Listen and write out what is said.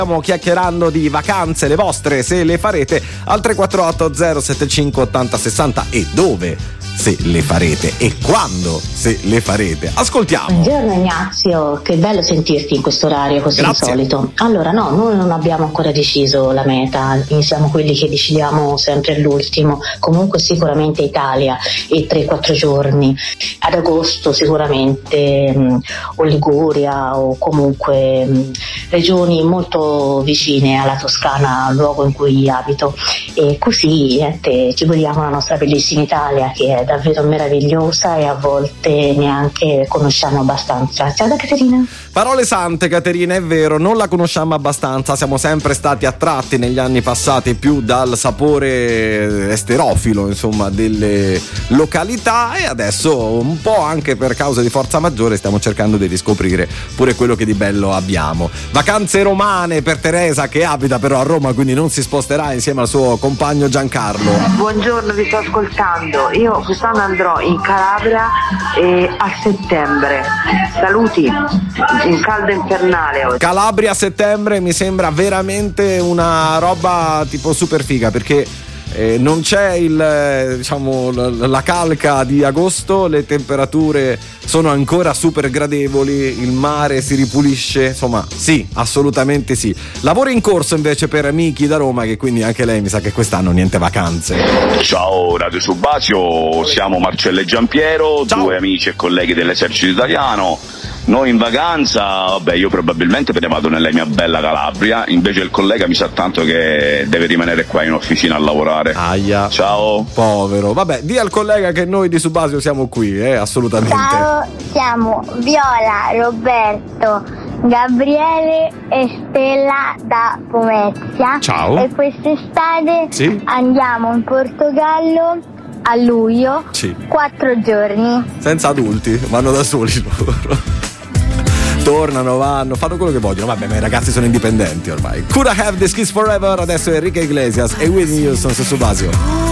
Stiamo chiacchierando di vacanze, le vostre, se le farete, al 348 075 80 60 e dove se le farete e quando se le farete. Ascoltiamo. Buongiorno Ignazio, che bello sentirti in questo orario così insolito. Allora no, noi non abbiamo ancora deciso la meta, siamo quelli che decidiamo sempre all'ultimo. Comunque sicuramente Italia e 3-4 giorni. Ad agosto sicuramente o Liguria o comunque regioni molto vicine alla Toscana, al luogo in cui abito, e così ci godiamo la nostra bellissima Italia, che è davvero meravigliosa e a volte neanche conosciamo abbastanza. Ciao da Caterina. Parole sante, Caterina, è vero, non la conosciamo abbastanza, siamo sempre stati attratti negli anni passati più dal sapore esterofilo, insomma, delle località, e adesso un po' anche per causa di forza maggiore stiamo cercando di riscoprire pure quello che di bello abbiamo. Vacanze romane per Teresa, che abita però a Roma, quindi non si sposterà insieme al suo compagno Giancarlo. Buongiorno, vi sto ascoltando. Io quest'anno andrò in Calabria a settembre. Saluti, in caldo infernale oggi. Calabria a settembre mi sembra veramente una roba tipo super figa, perché non c'è la calca di agosto, le temperature sono ancora super gradevoli, il mare si ripulisce, insomma sì, assolutamente sì. Lavoro in corso invece per Miki da Roma, che quindi anche lei mi sa che quest'anno niente vacanze. Ciao Radio Subasio, siamo Marcello e Giampiero. Ciao. Due amici e colleghi dell'esercito italiano. Noi in vacanza, io probabilmente me ne vado nella mia bella Calabria, invece il collega mi sa tanto che deve rimanere qua in officina a lavorare. Aia. Ciao. Povero. Vabbè, di al collega che noi di Subasio siamo qui, assolutamente. Ciao, siamo Viola, Roberto, Gabriele e Stella da Pomezia. Ciao. E quest'estate andiamo in Portogallo a luglio. 4 giorni. Senza adulti, vanno da soli loro. Tornano, vanno, fanno quello che vogliono. Vabbè, ma i ragazzi sono indipendenti ormai. Could I have this kiss forever? Adesso Enrique Iglesias e Whitney Houston su Subasio.